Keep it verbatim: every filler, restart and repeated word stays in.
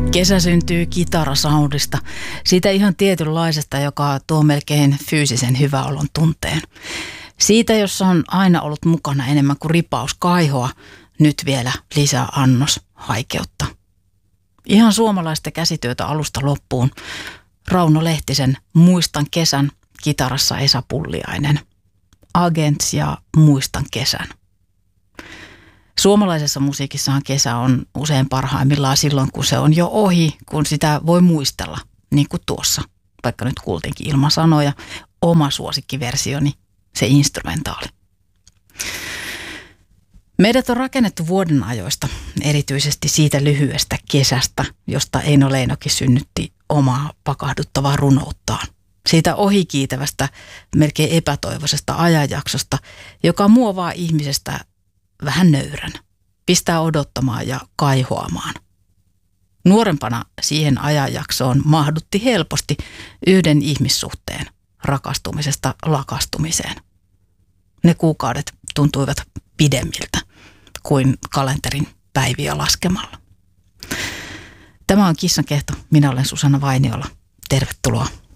Kesä syntyy kitarasoundista, siitä ihan tietynlaisesta, joka tuo melkein fyysisen hyväolon tunteen. Siitä, jossa on aina ollut mukana enemmän kuin ripaus kaihoa, nyt vielä lisää annos haikeutta. Ihan suomalaista käsityötä alusta loppuun. Rauno Lehtisen Muistan kesän, kitarassa Esa Pulliainen. Agents ja Muistan kesän. Suomalaisessa musiikissahan kesä on usein parhaimmillaan silloin, kun se on jo ohi, kun sitä voi muistella, niin kuin tuossa, vaikka nyt kuultiinkin ilman sanoja, oma suosikkiversioni, se instrumentaali. Meidät on rakennettu vuoden ajoista, erityisesti siitä lyhyestä kesästä, josta Eino Leinokin synnytti omaa pakahduttavaa runouttaan. Siitä ohikiitävästä, melkein epätoivoisesta ajanjaksosta, joka muovaa ihmisestä vähän nöyrän, pistää odottamaan ja kaihoamaan. Nuorempana siihen ajanjaksoon mahdutti helposti yhden ihmissuhteen rakastumisesta lakastumiseen. Ne kuukaudet tuntuivat pidemmiltä kuin kalenterin päiviä laskemalla. Tämä on Kissankehto. Minä olen Susanna Vainiola. Tervetuloa.